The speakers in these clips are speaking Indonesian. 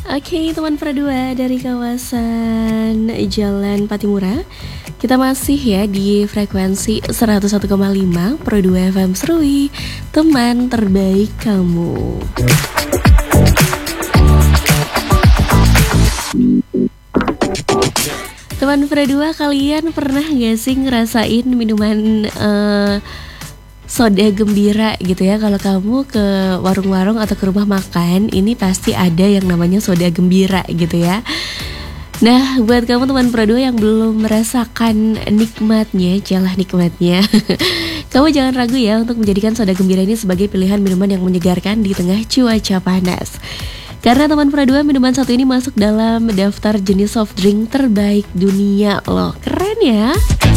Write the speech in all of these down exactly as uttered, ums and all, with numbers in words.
Oke, teman Pradua dari kawasan Jalan Patimura. Kita masih ya di frekuensi seratus satu koma lima Pradua F M Serui, teman terbaik kamu. Teman Pradua, kalian pernah gak sih ngerasain minuman uh, soda gembira gitu ya? Kalau kamu ke warung-warung atau ke rumah makan, ini pasti ada yang namanya soda gembira gitu ya. Nah, buat kamu teman Pradua yang belum merasakan nikmatnya, jalah nikmatnya kamu jangan ragu ya untuk menjadikan soda gembira ini sebagai pilihan minuman yang menyegarkan di tengah cuaca panas. Karena teman Pradua, minuman satu ini masuk dalam daftar jenis soft drink terbaik dunia loh. Keren ya.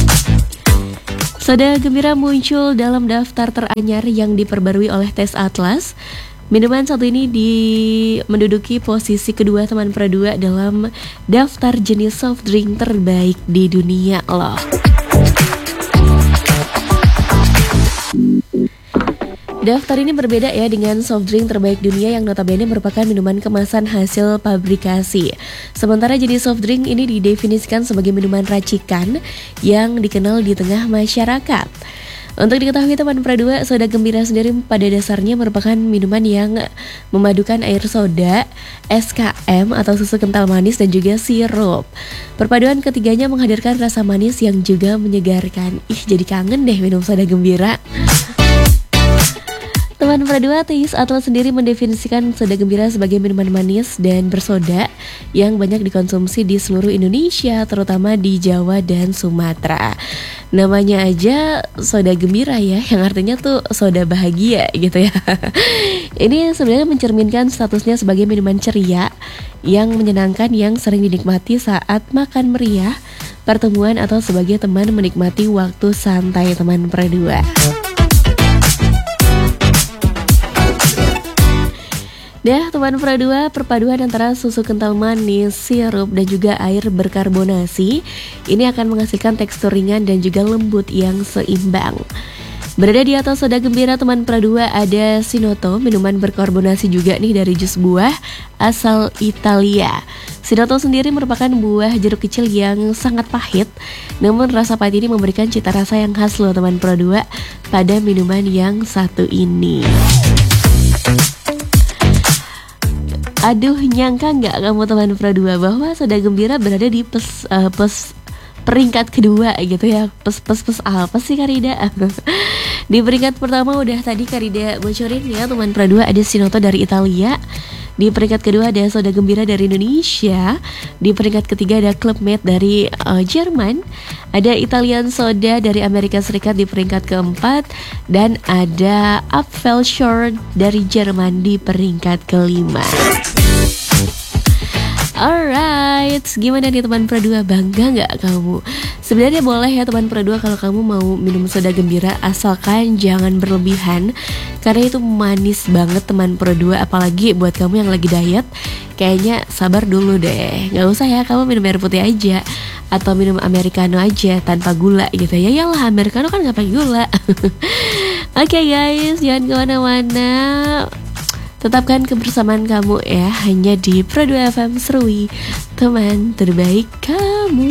Soda gembira muncul dalam daftar teranyar yang diperbarui oleh Tes Atlas. Minuman satu ini di menduduki posisi kedua teman Pradua dalam daftar jenis soft drink terbaik di dunia loh. Daftar ini berbeda ya dengan soft drink terbaik dunia yang notabene merupakan minuman kemasan hasil pabrikasi. Sementara jenis soft drink ini didefinisikan sebagai minuman racikan yang dikenal di tengah masyarakat. Untuk diketahui teman Pradua, soda gembira sendiri pada dasarnya merupakan minuman yang memadukan air soda, S K M atau susu kental manis dan juga sirup. Perpaduan ketiganya menghadirkan rasa manis yang juga menyegarkan. Ih, jadi kangen deh minum soda gembira. Teman Pradua, Tes Atlas sendiri mendefinisikan soda gembira sebagai minuman manis dan bersoda yang banyak dikonsumsi di seluruh Indonesia, terutama di Jawa dan Sumatera. Namanya aja soda gembira ya, yang artinya tuh soda bahagia gitu ya. Ini sebenarnya mencerminkan statusnya sebagai minuman ceria yang menyenangkan yang sering dinikmati saat makan meriah, pertemuan atau sebagai teman menikmati waktu santai teman Pradua. Dah teman Pradua, perpaduan antara susu kental manis, sirup, dan juga air berkarbonasi ini akan menghasilkan tekstur ringan dan juga lembut yang seimbang. Berada di atas soda gembira teman Pradua ada Sinoto, minuman berkarbonasi juga nih dari jus buah asal Italia. Sinoto sendiri merupakan buah jeruk kecil yang sangat pahit, namun rasa pahit ini memberikan cita rasa yang khas loh teman Pradua pada minuman yang satu ini. Aduh, nyangka nggak kamu teman Pradua bahwa soda gembira berada di pes, uh, pes peringkat kedua gitu ya. Pes pes pes apa sih Karida? Di peringkat pertama udah tadi Karida bocorin ya teman Pradua, ada Sinoto dari Italia. Di peringkat kedua ada soda gembira dari Indonesia. Di peringkat ketiga ada Club Med dari uh, Jerman. Ada Italian Soda dari Amerika Serikat di peringkat keempat. Dan ada Apfelschorle dari Jerman di peringkat kelima. Alright, gimana nih teman Pradua, bangga nggak kamu? Sebenarnya boleh ya teman Pradua kalau kamu mau minum soda gembira, asalkan jangan berlebihan, karena itu manis banget teman Pradua. Apalagi buat kamu yang lagi diet, kayaknya sabar dulu deh. Nggak usah ya, kamu minum air putih aja atau minum americano aja tanpa gula gitu ya. Yalah, americano kan nggak pakai gula. Oke okay guys, jangan kemana-mana. Tetapkan kebersamaan kamu ya, hanya di Pradua F M Serui, teman terbaik kamu.